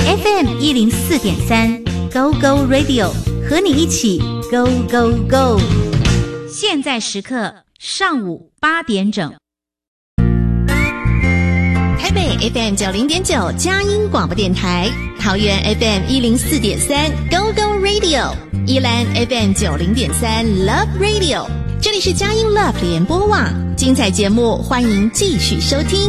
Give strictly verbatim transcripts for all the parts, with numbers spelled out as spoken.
F M 一零四点三 Go Go Radio 和你一起 Go Go Go。现在时刻上午八点整。 台北 F M 九零点九佳音广播电台，桃园 F M 一零四点三 Go Go Radio， 宜兰 F M 九零点三 Love Radio。这里是佳音 Love 联播网，精彩节目欢迎继续收听。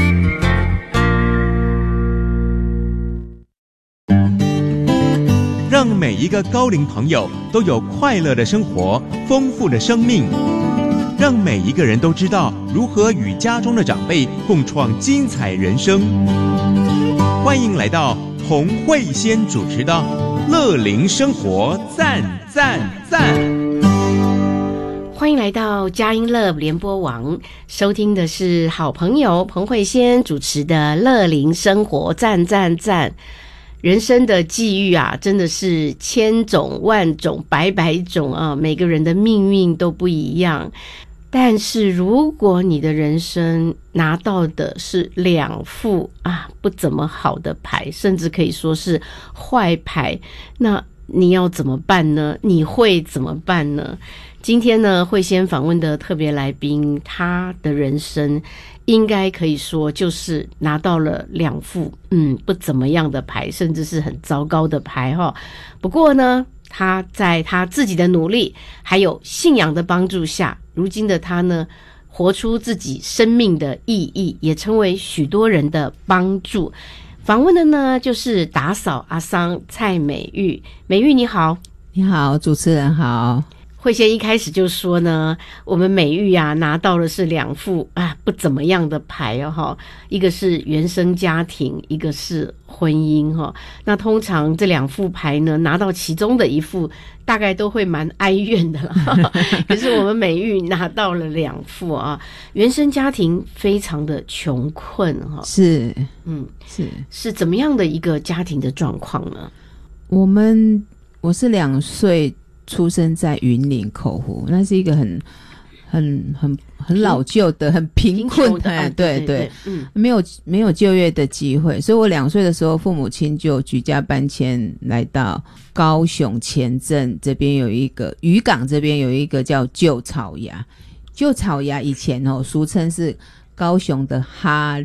让每一个高龄朋友都有快乐的生活，丰富的生命。让每一个人都知道如何与家中的长辈共创精彩人生。欢迎来到洪慧仙主持的乐龄生活赞赞赞。 欢迎来到佳音乐联播网，收听的是好朋友彭慧仙主持的乐龄生活赞赞赞。人生的际遇啊，真的是千种万种百百种啊，每个人的命运都不一样。但是如果你的人生拿到的是两副啊不怎么好的牌，甚至可以说是坏牌，那你要怎么办呢？你会怎么办呢？今天呢，会先访问的特别来宾，他的人生应该可以说就是拿到了两副嗯不怎么样的牌，甚至是很糟糕的牌哈。不过呢，他在他自己的努力还有信仰的帮助下，如今的他呢，活出自己生命的意义，也成为许多人的帮助。访问的呢，就是打扫阿桑蔡美玉。美玉你好。 你好，主持人好。 慧仙一开始就说呢，我们美玉啊拿到的是两副啊不怎么样的牌哦，一个是原生家庭，一个是婚姻哈。那通常这两副牌呢，拿到其中的一副，大概都会蛮哀怨的了。可是我们美玉拿到了两副啊，原生家庭非常的穷困哈。 是， 嗯， 是是怎么样的一个家庭的状况呢？ 我们我是两岁。出生在云林口湖，那是一个很很很很老旧的、很贫困的， 啊、 对 对, 对, 对，嗯，没有没有就业的机会，所以我两岁的时候，父母亲就举家搬迁来到高雄前镇这边，有一个渔港这边有一个叫旧草衙，旧草衙以前哦，俗称是高雄的哈利。